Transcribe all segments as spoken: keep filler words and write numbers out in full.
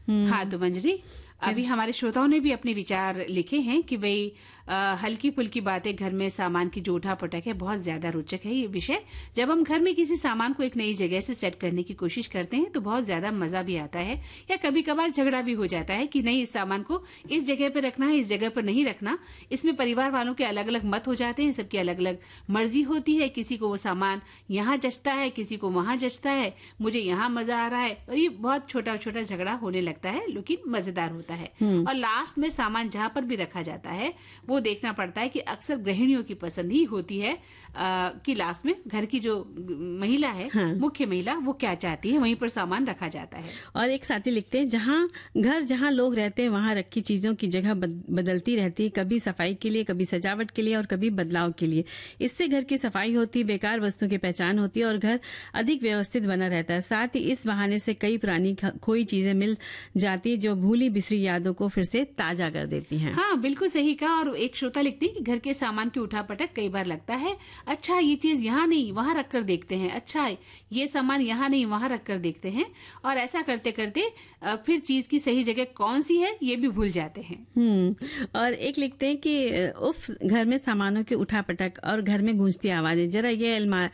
हाँ तो मंजरी, अभी हमारे श्रोताओं ने भी अपने विचार लिखे हैं कि भाई हल्की फुल्की बातें घर में सामान की जो उठा पटक है बहुत ज्यादा रोचक है ये विषय। जब हम घर में किसी सामान को एक नई जगह से सेट करने की कोशिश करते हैं तो बहुत ज्यादा मजा भी आता है, या कभी कभार झगड़ा भी हो जाता है कि नहीं इस सामान को इस जगह पर रखना है, इस जगह पर नहीं रखना। इसमें परिवार वालों के अलग अलग मत हो जाते हैं, सबकी अलग अलग मर्जी होती है। किसी को वो सामान यहाँ जचता है, किसी को वहां जचता है, मुझे यहाँ मजा आ रहा है, और ये बहुत छोटा छोटा झगड़ा होने लगता है लेकिन मजेदार होता है। और लास्ट में सामान जहां पर भी रखा जाता है वो देखना पड़ता है कि अक्सर गृहिणियों की पसंद ही होती है आ, कि लास्ट में घर की जो महिला है, हाँ। मुख्य महिला, वो क्या चाहती है वहीं पर सामान रखा जाता है। और एक साथी लिखते हैं, जहां घर जहां लोग रहते हैं वहां रखी चीजों की जगह बदलती रहती है, कभी सफाई के लिए, कभी सजावट के लिए और कभी बदलाव के लिए। इससे घर की सफाई होती है, बेकार वस्तुओं की पहचान होती है और घर अधिक व्यवस्थित बना रहता है। साथ ही इस बहाने से कई पुरानी खोई चीजें मिल जाती जो भूली बिसरी यादों को फिर से ताजा कर देती हैं। हाँ बिल्कुल सही कहा। और एक श्रोता लिखती है कि घर के सामान की उठापटक कई बार लगता है, अच्छा ये चीज यहाँ नहीं वहां रख कर देखते हैं, अच्छा ये सामान यहाँ नहीं वहां रख कर देखते हैं, और ऐसा करते करते फिर चीज की सही जगह कौन सी है ये भी भूल जाते हैं। हम्म और एक लिखते हैं कि उफ, घर में सामानों की उठापटक और घर में गूंजती आवाजें, जरा ये अलमार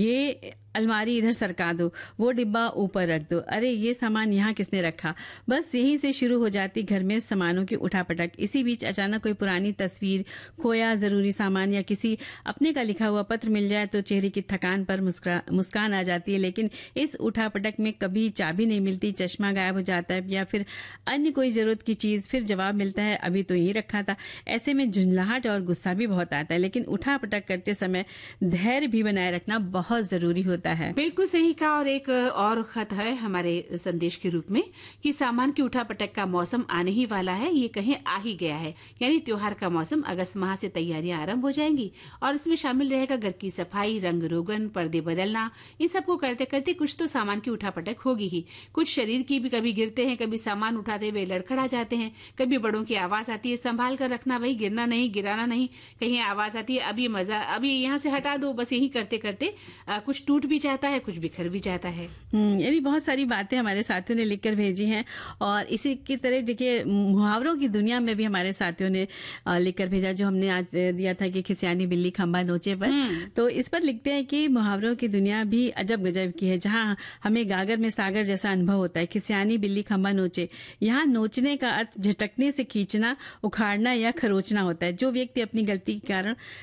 ये अलमारी इधर सरका दो, वो डिब्बा ऊपर रख दो, अरे ये सामान यहाँ किसने रखा। बस यहीं से शुरू हो जाती घर में सामानों की उठापटक। इसी बीच अचानक कोई पुरानी तस्वीर, खोया जरूरी सामान या किसी अपने का लिखा हुआ पत्र मिल जाए तो चेहरे की थकान पर मुस्कान आ जाती है। लेकिन इस उठापटक में कभी चाबी नहीं मिलती, चश्मा गायब हो जाता है या फिर अन्य कोई जरूरत की चीज, फिर जवाब मिलता है अभी तो यही रखा था। ऐसे में झुंझलाहट और गुस्सा भी बहुत आता है, लेकिन उठापटक करते समय धैर्य भी बनाए रखना बहुत जरूरी होता है। बिल्कुल सही कहा। और एक और खत है हमारे संदेश के रूप में कि सामान की उठापटक का मौसम आने ही वाला है, ये कहीं आ ही गया है, यानी त्योहार का मौसम। अगस्त माह से तैयारियां आरंभ हो जाएंगी और इसमें शामिल रहेगा घर की सफाई, रंग रोगन, पर्दे बदलना। इन सबको करते करते कुछ तो सामान की उठापटक होगी ही। कुछ शरीर की भी, कभी गिरते हैं, कभी सामान उठाते हुए लड़खड़ा जाते हैं, कभी बड़ों की आवाज आती है संभाल कर रखना भाई, गिरना नहीं, गिराना नहीं। कहीं आवाज आती है अभी मजा, अभी यहाँ से हटा दो। बस यही करते करते आ, कुछ टूट भी जाता है, कुछ बिखर भी जाता है। ये भी बहुत सारी बातें हमारे साथियों ने लिखकर भेजी हैं। और इसी की तरह देखिए मुहावरों की दुनिया में भी हमारे साथियों ने लिखकर भेजा, जो हमने आज दिया था कि खिसियानी बिल्ली खंबा नोचे पर। तो इस पर लिखते हैं कि मुहावरों की दुनिया भी अजब गजब की है, जहाँ हमें गागर में सागर जैसा अनुभव होता है। खिसियानी बिल्ली खंबा नोचे, यहाँ नोचने का अर्थ झटकने से खींचना, उखाड़ना या खरोचना होता है। जो व्यक्ति अपनी गलती के कारण